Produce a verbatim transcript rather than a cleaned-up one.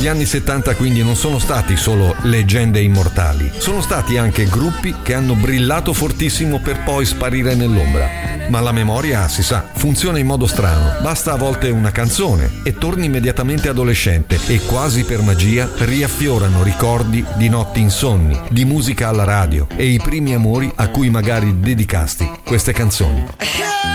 Gli anni settanta quindi non sono stati solo leggende immortali, sono stati anche gruppi che hanno brillato fortissimo per poi sparire nell'ombra. Ma la memoria, si sa, funziona in modo strano. Basta a volte una canzone e torni immediatamente adolescente e quasi per magia riaffiorano ricordi di notti insonni, di musica alla radio e i primi amori a cui magari dedicasti queste canzoni.